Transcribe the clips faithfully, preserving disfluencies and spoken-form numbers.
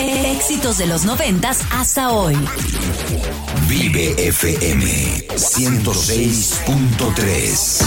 Éxitos de los noventas hasta hoy. Vive F M ciento seis punto tres.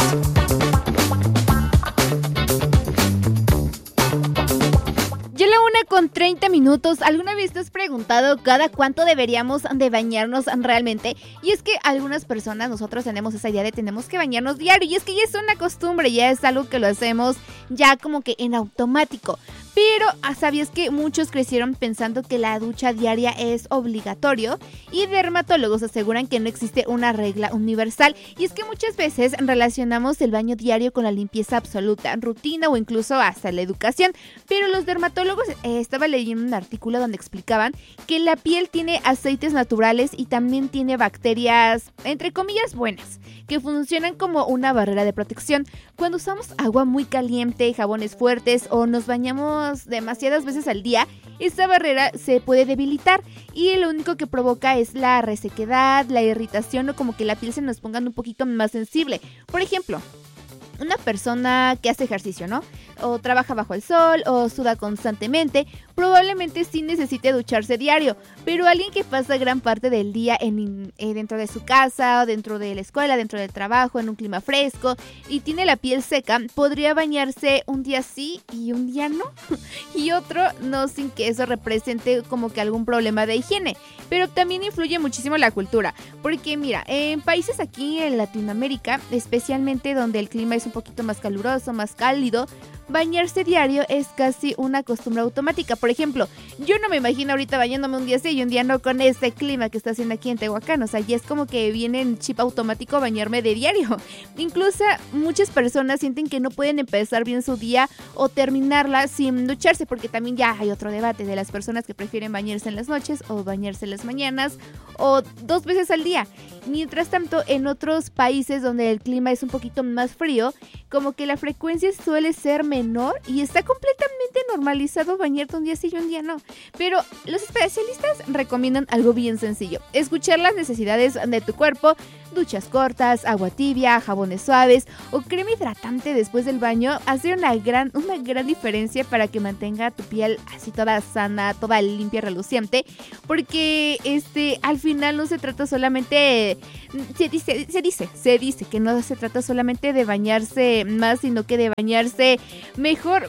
Ya la una con treinta minutos. ¿Alguna vez te has preguntado cada cuánto deberíamos de bañarnos realmente? Y es que algunas personas, nosotros tenemos esa idea de tenemos que bañarnos diario. Y es que ya es una costumbre, ya es algo que lo hacemos ya como que en automático. Pero ¿sabías que muchos crecieron pensando que la ducha diaria es obligatorio? Y dermatólogos aseguran que no existe una regla universal. Y es que muchas veces relacionamos el baño diario con la limpieza absoluta, rutina o incluso hasta la educación. Pero los dermatólogos, eh, estaba leyendo un artículo donde explicaban que la piel tiene aceites naturales y también tiene bacterias, entre comillas, buenas, que funcionan como una barrera de protección. Cuando usamos agua muy caliente, jabones fuertes o nos bañamos demasiadas veces al día, esta barrera se puede debilitar y lo único que provoca es la resequedad, la irritación o como que la piel se nos ponga un poquito más sensible. Por ejemplo, una persona que hace ejercicio, ¿no? O trabaja bajo el sol, o suda constantemente, probablemente sí necesite ducharse diario, pero alguien que pasa gran parte del día en, eh, dentro de su casa, dentro de la escuela, dentro del trabajo, en un clima fresco, y tiene la piel seca, podría bañarse un día sí y un día no, y otro no, sin que eso represente como que algún problema de higiene. Pero también influye muchísimo la cultura, porque mira, en países aquí en Latinoamérica, especialmente donde el clima es un poquito más caluroso, más cálido, bañarse diario es casi una costumbre automática. Por ejemplo, yo no me imagino ahorita bañándome un día sí y un día no con este clima que está haciendo aquí en Tehuacán. O sea, ya es como que viene en chip automático bañarme de diario. Incluso muchas personas sienten que no pueden empezar bien su día o terminarla sin ducharse, porque también ya hay otro debate de las personas que prefieren bañarse en las noches o bañarse en las mañanas o dos veces al día. Mientras tanto, en otros países donde el clima es un poquito más frío, como que la frecuencia suele ser menor y está completamente normalizado bañarte un día sí y un día no. Pero los especialistas recomiendan algo bien sencillo: escuchar las necesidades de tu cuerpo. Duchas cortas, agua tibia, jabones suaves o crema hidratante después del baño hace una gran, una gran diferencia para que mantenga tu piel así toda sana, toda limpia, reluciente. Porque este, al final no se trata solamente, se dice, se dice, se dice que no se trata solamente de bañarse más, sino que de bañarse mejor.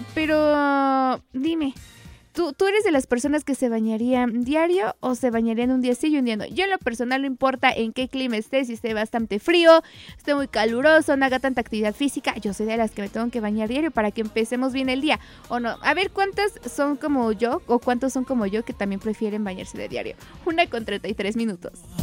Pero dime, ¿Tú, ¿Tú eres de las personas que se bañarían diario o se bañarían un día sí y un día no? Yo en lo personal no importa en qué clima esté, si esté bastante frío, esté muy caluroso, no haga tanta actividad física, yo soy de las que me tengo que bañar diario para que empecemos bien el día, ¿o no? A ver, ¿cuántas son como yo o cuántos son como yo que también prefieren bañarse de diario? Una con treinta y tres minutos.